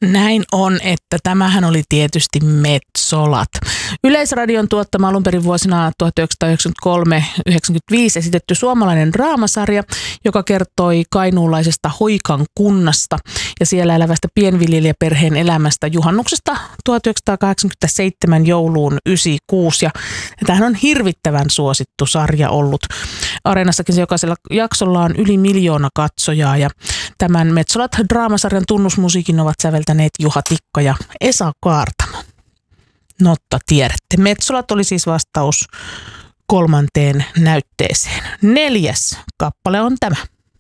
Näin on, että tämähän oli tietysti Metsolat. Yleisradion tuottama alun perin vuosina 1993-1995 esitetty suomalainen draamasarja, joka kertoi kainuulaisesta Hoikan kunnasta ja siellä elävästä pienviljelijäperheen elämästä juhannuksesta 1987 jouluun 1996. Ja tämähän on hirvittävän suosittu sarja ollut. Areenassakin se jokaisella jaksolla on yli 1 miljoona katsojaa ja tämän Metsolat draamasarjan tunnusmusiikin ovat säveltäneet Juha Tikka ja Esa Kaartamo. Notta tiedätte. Metsolat oli siis vastaus 3. näytteeseen. 4. kappale on tämä.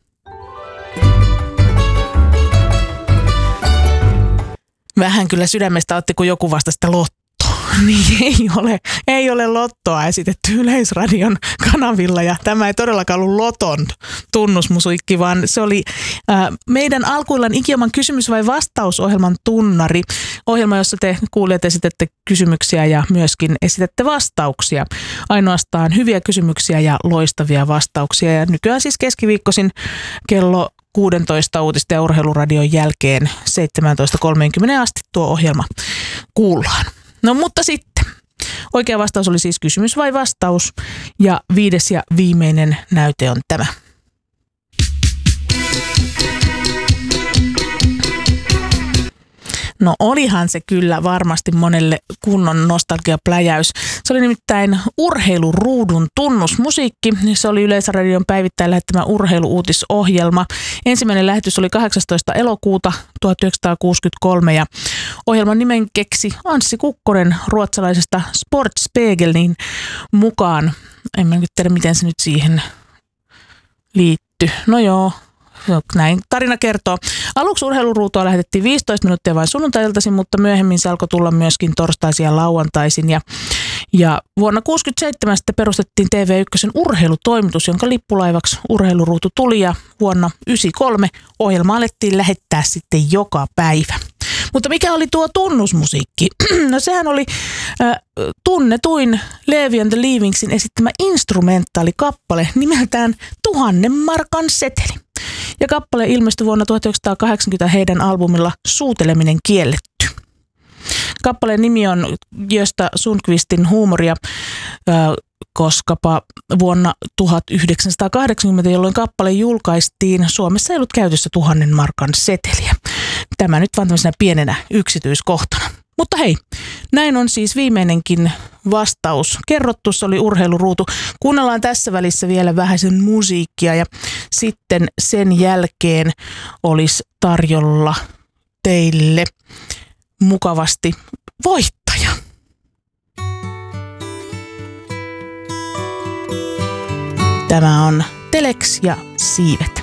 Vähän kyllä sydämestä otti, kun joku vastasi sitä lottoa. Niin ei ole lottoa esitetty Yleisradion kanavilla ja tämä ei todellakaan ollut loton tunnusmusiikki, vaan se oli meidän alkuillan Ikioman kysymys- vai vastausohjelman tunnari. Ohjelma, jossa te kuulijat esitätte kysymyksiä ja myöskin esitätte vastauksia. Ainoastaan hyviä kysymyksiä ja loistavia vastauksia ja nykyään siis keskiviikkoisin kello 16 uutisten ja urheiluradion jälkeen 17.30 asti tuo ohjelma kuullaan. No mutta sitten. Oikea vastaus oli siis kysymys vai vastaus ja 5. ja viimeinen näyte on tämä. No olihan se kyllä varmasti monelle kunnon nostalgiapläjäys. Se oli nimittäin urheiluruudun tunnusmusiikki. Se oli Yleisradion päivittäin lähettämä urheiluutisohjelma. Ensimmäinen lähetys oli 18. elokuuta 1963 ja ohjelman nimen keksi Anssi Kukkonen ruotsalaisesta Sportspegelin mukaan. En mä nyt tiedä, miten se nyt siihen liittyy. No joo. Näin tarina kertoo. Aluksi urheiluruutua lähetettiin 15 minuuttia vain sunnuntai-iltaisin, mutta myöhemmin se alkoi tulla myöskin torstaisin ja lauantaisin. Ja vuonna 1967 sitten perustettiin TV1 urheilutoimitus, jonka lippulaivaksi urheiluruutu tuli ja vuonna 1993 ohjelma alettiin lähettää sitten joka päivä. Mutta mikä oli tuo tunnusmusiikki? No sehän oli tunnetuin Levi and the Leavingsin esittämä instrumentaalikappale nimeltään 1000 markan seteli. Ja kappale ilmestyi vuonna 1980 heidän albumilla Suuteleminen kielletty. Kappaleen nimi on Gösta Sundqvistin huumoria, koskapa vuonna 1980, jolloin kappale julkaistiin, Suomessa ei ollut käytössä 1000 markan seteliä. Tämä nyt vaan tämmöisenä pienenä yksityiskohtana. Mutta hei, näin on siis viimeinenkin vastaus kerrottu. Se oli urheiluruutu. Kuunnellaan tässä välissä vielä vähän sen musiikkia ja sitten sen jälkeen olisi tarjolla teille mukavasti voittaja. Tämä on Telex ja Siivet.